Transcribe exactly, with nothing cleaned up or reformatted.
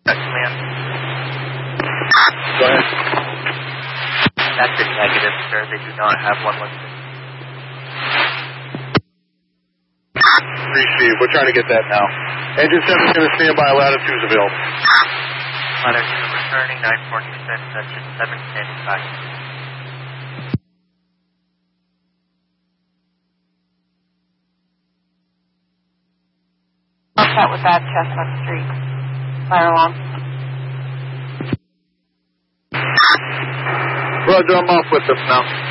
Command. Go ahead. That's a negative, sir. They do not have one listed. Receive. We're trying to get that now. Engine seven is going to stand by. Latitude's available. Latitude returning, nine forty-six, engine seven standing by. Contact with that Chestnut Street. Fire alarm. Roger, I'm off with them now.